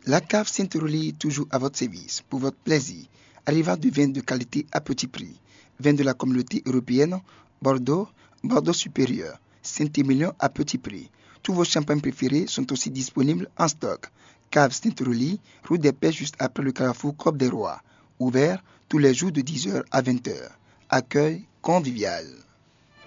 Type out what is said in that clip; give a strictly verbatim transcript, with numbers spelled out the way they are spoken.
La cave Saint-Aurélie, toujours à votre service, pour votre plaisir. Arrivant de vins de qualité à petit prix. Vins de la communauté européenne, Bordeaux, Bordeaux supérieur, Saint-Émilion à petit prix. Tous vos champagnes préférés sont aussi disponibles en stock. Cave Saint-Aurélie, rue des Pêches juste après le carrefour Côte des Rois. Ouvert tous les jours de dix heures à vingt heures. Accueil convivial.